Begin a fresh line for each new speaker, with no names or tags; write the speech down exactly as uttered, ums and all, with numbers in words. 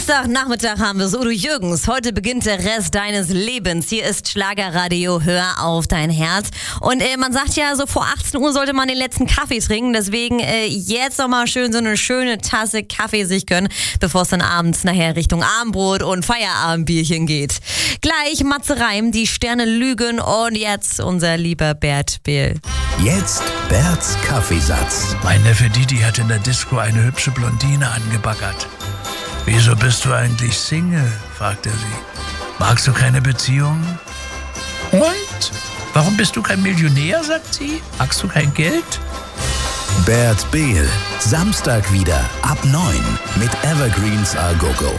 Dienstagnachmittag haben wir es. Udo Jürgens. Heute beginnt der Rest deines Lebens. Hier ist Schlagerradio. Hör auf dein Herz. Und äh, man sagt ja, so vor achtzehn Uhr sollte man den letzten Kaffee trinken. Deswegen äh, jetzt nochmal schön so eine schöne Tasse Kaffee sich gönnen, bevor es dann abends nachher Richtung Abendbrot und Feierabendbierchen geht. Gleich Matze Reim, die Sterne lügen und jetzt unser lieber Bert Behl.
Jetzt Berts Kaffeesatz.
Mein Neffe Didi hat in der Disco eine hübsche Blondine angebaggert. »Wieso bist du eigentlich Single?« fragt er sie. »Magst du keine Beziehung?« »Und? Warum bist du kein Millionär?« sagt sie. »Magst du kein Geld?«
Bert Behl, Samstag wieder ab neun mit Evergreens A Go Go.